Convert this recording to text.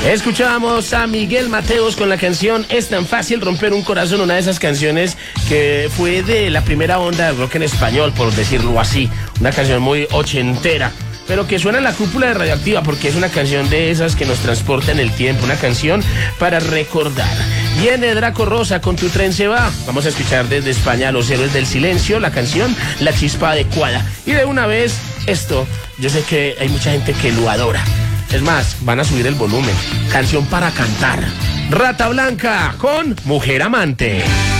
Escuchábamos a Miguel Mateos con la canción Es tan fácil romper un corazón, una de esas canciones que fue de la primera onda del rock en español, por decirlo así. Una canción muy ochentera, pero que suena en la cúpula de Radioactiva porque es una canción de esas que nos transporta en el tiempo, una canción para recordar. Viene Draco Rosa con Tu tren se va. Vamos a escuchar desde España a Los Héroes del Silencio, la canción La chispa adecuada. Y de una vez, esto, yo sé que hay mucha gente que lo adora. Es más, van a subir el volumen. Canción para cantar. Rata Blanca con Mujer Amante.